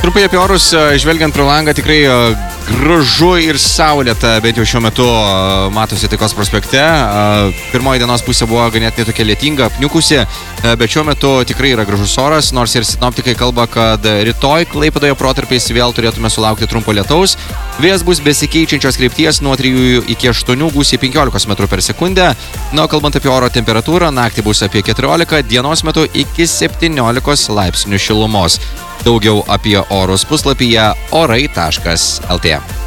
Trumpai apie orus, žvelgiant pro langą, tikrai gražu ir saulėta, bent jau šiuo metu matosi Taikos prospekte. Pirmoji dienos pusė buvo ganėtinai tokia lietinga, apniukusi, bet šiuo metu tikrai yra gražus oras, nors ir sinoptikai kalba, kad rytoj Klaipėdoje protarpiais vėl turėtume sulaukti trumpo lietaus. Vėjas bus besikeičiančios krypties nuo 3 iki 8, gūsiai 15 metrų per sekundę. Na, kalbant apie oro temperatūrą, naktį bus apie 14, dienos metu iki 17 laipsnių šilumos. Daugiau apie orus puslapyje orai.lt.